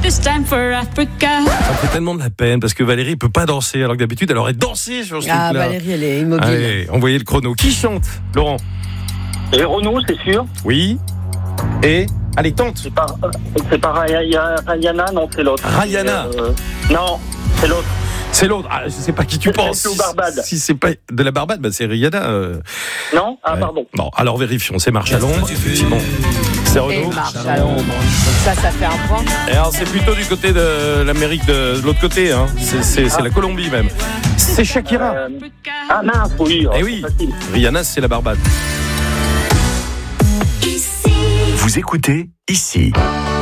It's time for Africa. Ça me fait tellement de la peine parce que Valérie peut pas danser alors que d'habitude elle aurait dansé sur ce truc-là. Valérie, elle est immobile. Allez, envoyez le chrono. Qui chante, Laurent? Et Renaud, c'est sûr. Oui. Et allez, tente. C'est pas Rihanna, non, c'est l'autre. Rihanna. Non, c'est l'autre. C'est l'autre. Ah, je sais pas qui tu penses. C'est au Barbade. Si c'est pas de la Barbade, bah c'est Rihanna. Non, Ouais. pardon. Bon, alors vérifions. C'est Marche à l'ombre. Effectivement. C'est Et Renaud. marche à l'ombre. Donc ça fait un point. Et alors c'est plutôt du côté de l'Amérique de l'autre côté. Hein. C'est la Colombie même. C'est Shakira. Ah mince, oui. Eh oui. Facile. Rihanna, c'est la Barbade. Vous écoutez ici.